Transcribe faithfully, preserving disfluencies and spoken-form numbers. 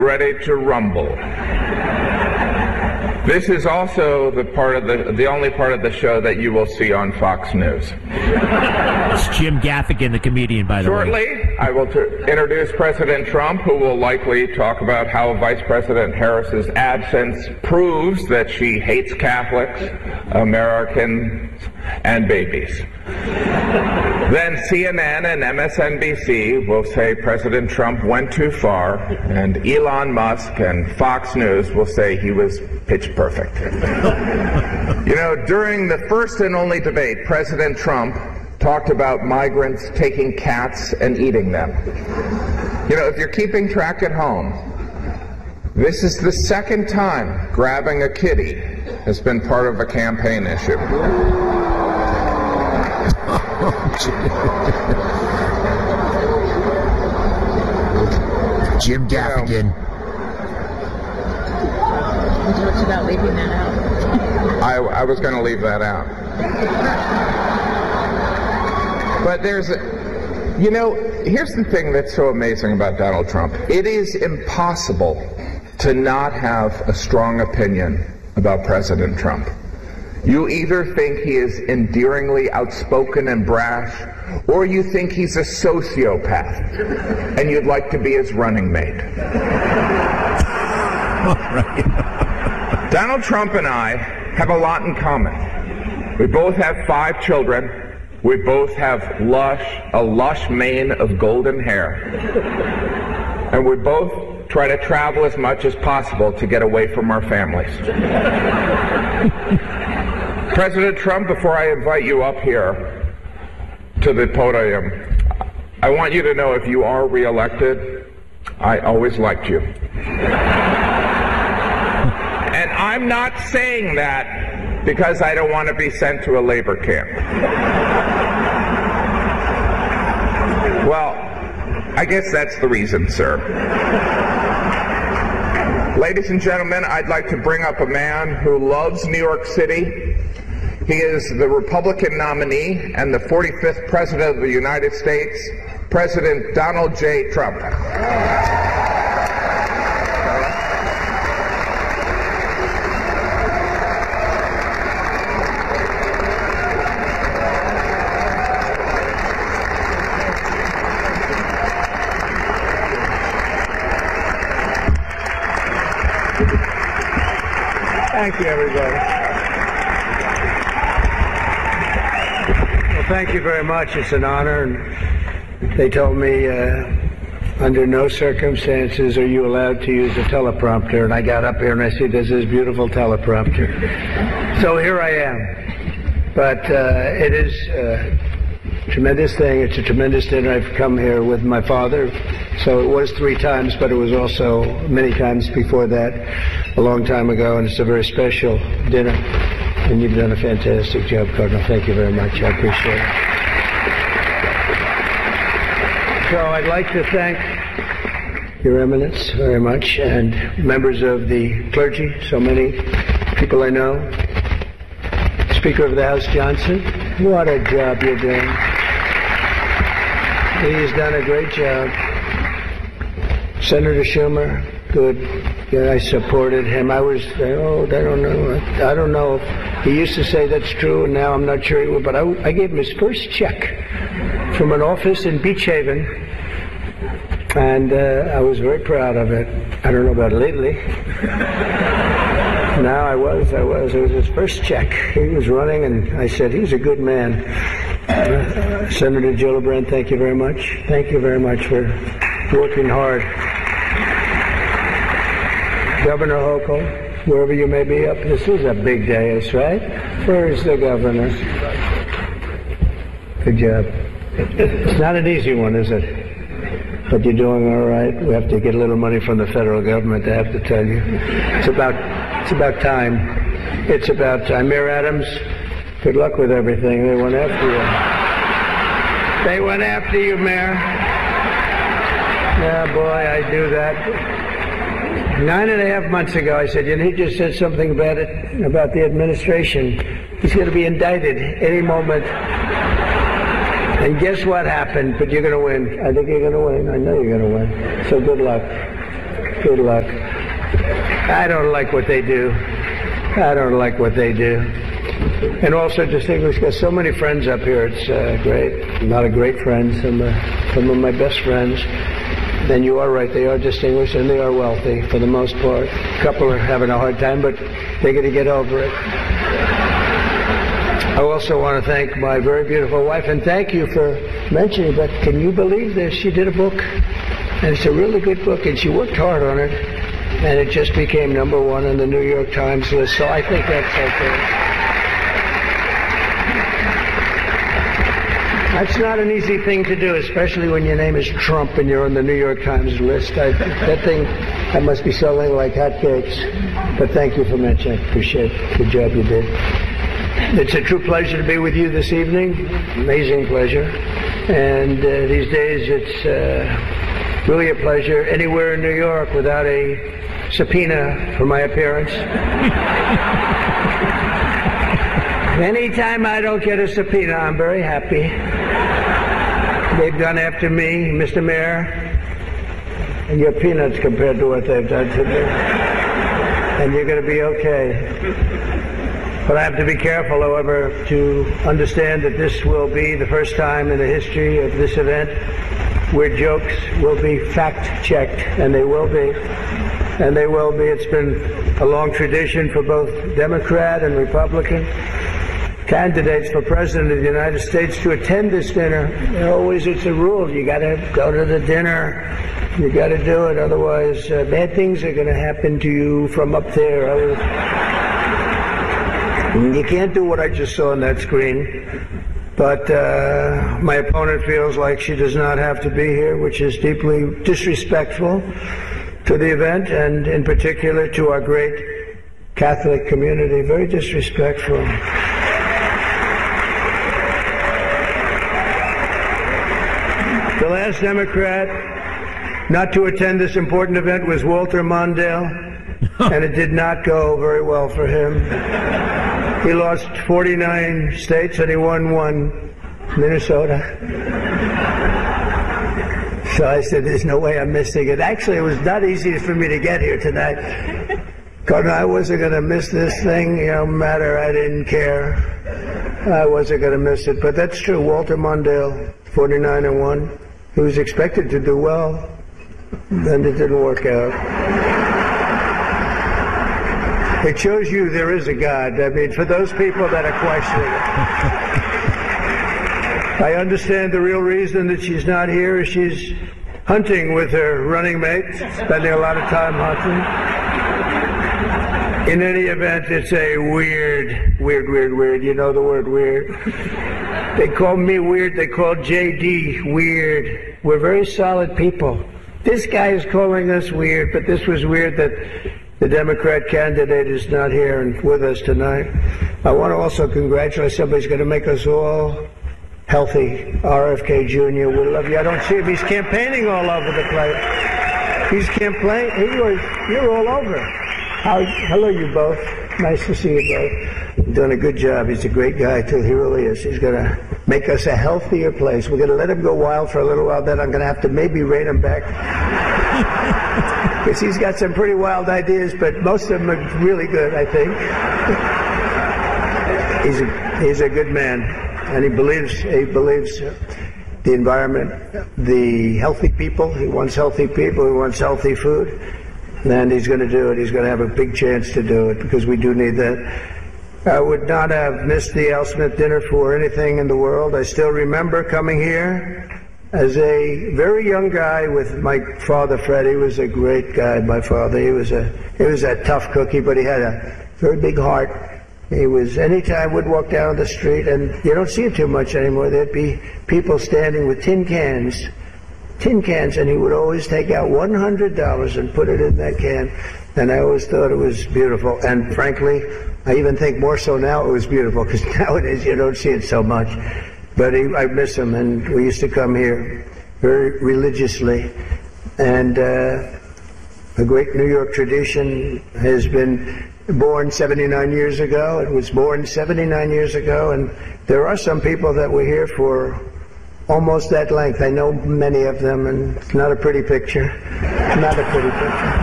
ready to rumble. This is also the part of the the only part of the show that you will see on Fox News. It's Jim Gaffigan, the comedian, by the Shortly, way. Shortly, I will t- introduce President Trump, who will likely talk about how Vice President Harris's absence proves that she hates Catholics, Americans, and babies. Then C N N and M S N B C will say President Trump went too far, and Elon Musk and Fox News will say he was pitch perfect. You know, during the first and only debate, President Trump talked about migrants taking cats and eating them. You know, if you're keeping track at home, this is the second time grabbing a kitty has been part of a campaign issue. Jim Gaffigan. We talked about leaving that out. I, I was going to leave that out. But there's, a, you know, here's the thing that's so amazing about Donald Trump. It is impossible to not have a strong opinion about President Trump. You either think he is endearingly outspoken and brash, or you think he's a sociopath, and you'd like to be his running mate. All right. Donald Trump and I have a lot in common. We both have five children. We both have lush, a lush mane of golden hair. And we both try to travel as much as possible to get away from our families. President Trump, before I invite you up here to the podium, I want you to know if you are reelected, I always liked you. And I'm not saying that because I don't want to be sent to a labor camp. Well, I guess that's the reason, sir. Ladies and gentlemen, I'd like to bring up a man who loves New York City. He is the Republican nominee and the forty-fifth President of the United States, President Donald J. Trump. Thank you, everybody. Well, thank you very much. It's an honor. And they told me uh, under no circumstances are you allowed to use a teleprompter. And I got up here and I said, there's this beautiful teleprompter. So here I am. But uh, it is a tremendous thing. It's a tremendous dinner. I've come here with my father. So it was three times, but it was also many times before that, a long time ago, and it's a very special dinner. And you've done a fantastic job, Cardinal. Thank you very much. I appreciate it. So I'd like to thank Your Eminence very much, and members of the clergy, so many people I know. Speaker of the House, Johnson, what a job you're doing. He's done a great job. Senator Schumer, good. Yeah, I supported him. I was, oh, I don't know. I don't know if he used to say that's true, and now I'm not sure he would, but I, I gave him his first check from an office in Beach Haven, and uh, I was very proud of it. I don't know about lately. Now I was, I was. It was his first check. He was running, and I said, he's a good man. Uh, Senator Gillibrand, thank you very much. Thank you very much for working hard. Governor Hochul, wherever you may be up, this is a big day, that's right. Where is the governor? Good job. It's not an easy one, is it? But you're doing all right. We have to get a little money from the federal government, I have to tell you. It's about, it's about time. It's about time. Mayor Adams, good luck with everything. They went after you. They went after you, Mayor. Yeah, boy, I do that. Nine and a half months ago, I said, you know, he just said something about it, about the administration. He's going to be indicted any moment. And guess what happened? But you're going to win. I think you're going to win. I know you're going to win. So good luck. Good luck. I don't like what they do. I don't like what they do. And also distinguished, got so many friends up here. It's uh, great. A lot of great friends. Some, uh, some of my best friends. Then you are right. They are distinguished and they are wealthy for the most part. A couple are having a hard time, but they're going to get over it. I also want to thank my very beautiful wife, and thank you for mentioning, but can you believe this? She did a book, and it's a really good book, and she worked hard on it, and it just became number one on the New York Times list, so I think that's okay. That's not an easy thing to do, especially when your name is Trump and you're on the New York Times list. I, that thing, I must be selling like hotcakes. But thank you for mentioning. I appreciate it. Good job you did. It's a true pleasure to be with you this evening. Amazing pleasure. And uh, these days it's uh, really a pleasure anywhere in New York without a subpoena for my appearance. Anytime I don't get a subpoena, I'm very happy. They've gone after me, Mister Mayor, and you're peanuts compared to what they've done to me. And you're going to be okay. But I have to be careful, however, to understand that this will be the first time in the history of this event where jokes will be fact-checked, and they will be. And they will be. It's been a long tradition for both Democrat and Republican candidates for President of the United States to attend this dinner. Always it's a rule. You got to go to the dinner. You got to do it. Otherwise, uh, bad things are going to happen to you from up there. Was, you can't do what I just saw on that screen. But uh, my opponent feels like she does not have to be here, which is deeply disrespectful to the event and in particular to our great Catholic community. Very disrespectful. The last Democrat not to attend this important event was Walter Mondale, and it did not go very well for him. He lost forty-nine states and he won one, Minnesota. So I said, there's no way I'm missing it. Actually, it was not easy for me to get here tonight. Because I wasn't going to miss this thing, you know, matter, I didn't care. I wasn't going to miss it. But that's true, Walter Mondale, forty-nine and one. He was expected to do well, then it didn't work out. It shows you there is a God. I mean, for those people that are questioning it. I understand the real reason that she's not here is she's hunting with her running mate, spending a lot of time hunting. In any event, it's a weird, weird, weird, weird. You know the word weird. They call me weird. They call J D weird. We're very solid people. This guy is calling us weird, but this was weird that the Democrat candidate is not here and with us tonight. I want to also congratulate somebody who's going to make us all healthy. R F K Junior, we love you. I don't see him. He's campaigning all over the place. He's campaigning. He was, you're all over. How, hello, you both. Nice to see you both. You've done a good job. He's a great guy, too. He really is. He's going to make us a healthier place. We're going to let him go wild for a little while. Then I'm going to have to maybe rein him back. Because he's got some pretty wild ideas, but most of them are really good, I think. he's, a, he's a good man. And he believes, he believes the environment, the healthy people. He wants healthy people. He wants healthy food. And he's going to do it. He's going to have a big chance to do it because we do need that. I would not have missed the Al Smith dinner for anything in the world. I still remember coming here as a very young guy with my father, Fred. He was a great guy, my father. He was a, he was a tough cookie, but he had a very big heart. He was, anytime we'd walk down the street, and you don't see it too much anymore, there'd be people standing with tin cans, tin cans, and he would always take out one hundred dollars and put it in that can. And I always thought it was beautiful. And frankly, I even think more so now it was beautiful, because nowadays you don't see it so much. But he, I miss him, and we used to come here very religiously. And uh, a great New York tradition has been born seventy-nine years ago. It was born seventy-nine years ago, and there are some people that were here for almost that length. I know many of them, and it's not a pretty picture. It's not a pretty picture.